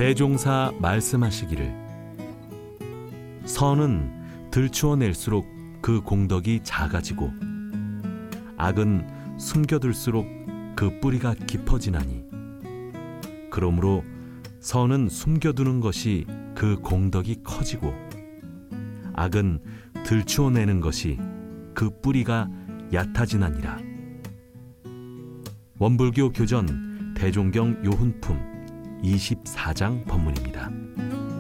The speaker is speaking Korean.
대종사 말씀하시기를 선은 들추어낼수록 그 공덕이 작아지고 악은 숨겨둘수록 그 뿌리가 깊어지나니 그러므로 선은 숨겨두는 것이 그 공덕이 커지고 악은 들추어내는 것이 그 뿌리가 얕아지나니라. 원불교 교전 대종경 요훈품 24장 법문입니다.